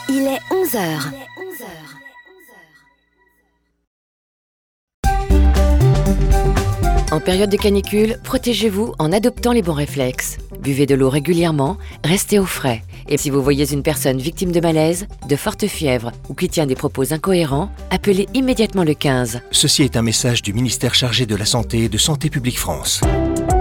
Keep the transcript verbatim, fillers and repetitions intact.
Il est onze heures. En période de canicule, protégez-vous en adoptant les bons réflexes. Buvez de l'eau régulièrement, restez au frais. Et si vous voyez une personne victime de malaise, de forte fièvre ou qui tient des propos incohérents, appelez immédiatement le quinze. Ceci est un message du ministère chargé de la Santé et de Santé publique France.